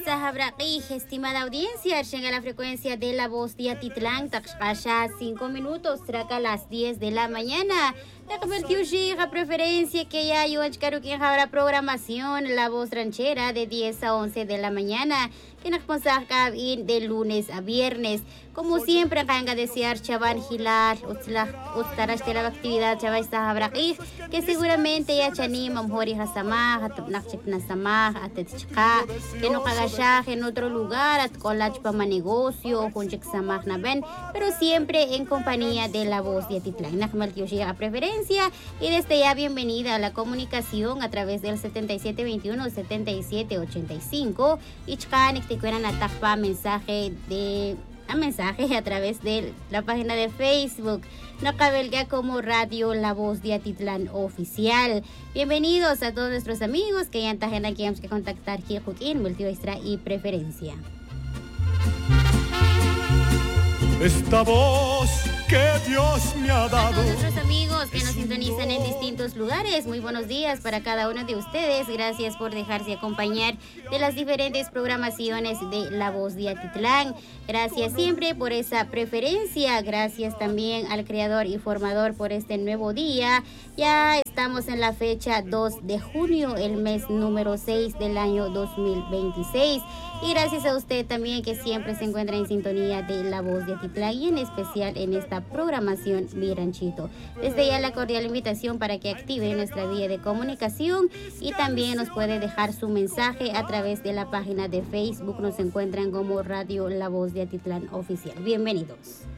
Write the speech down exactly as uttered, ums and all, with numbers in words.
Sahabraqi, estimada audiencia, llega la frecuencia de la voz de Atitlán, Taxpasha, cinco minutos, traca las diez de la mañana. La convirtió a preferencia que ya yo en habrá programación, la voz ranchera de diez a once de la mañana, que nos ponsaca de lunes a viernes. Como siempre, acá desear Chaban Hilar, Ustarash de la actividad Chabay Sahabraqi, que seguramente ya chanim, Amhori Hasamah, Atupnachik Nasamah, Atetchka, que no caga en otro lugar, at collage para negocio, Junchik Samah Naben, pero siempre en compañía de la voz de Atitlán. Nachmal a preferencia y desde ya bienvenida a la comunicación a través del setenta y siete veintiuno setenta y siete ochenta y cinco y Chkanik te cueran a mensaje de a mensaje a través de la página de Facebook. No cabelga como Radio La Voz de Atitlán Oficial. Bienvenidos a todos nuestros amigos que ya están aquí que contactar en multiextra y preferencia. Esta voz que Dios me ha dado. A todos nuestros amigos que nos sintonizan en distintos lugares, muy buenos días para cada uno de ustedes. Gracias por dejarse acompañar de las diferentes programaciones de La Voz de Atitlán. Gracias siempre por esa preferencia. Gracias también al creador y formador por este nuevo día. Ya estamos en la fecha dos de junio, el mes número seis del año dos mil veintiséis. Y gracias a usted también que siempre se encuentra en sintonía de La Voz de Atitlán y en especial en esta programación Mi Ranchito. Desde ya la cordial invitación para que active nuestra vía de comunicación y también nos puede dejar su mensaje a través de la página de Facebook. Nos encuentran como Radio La Voz de Atitlán Oficial. Bienvenidos.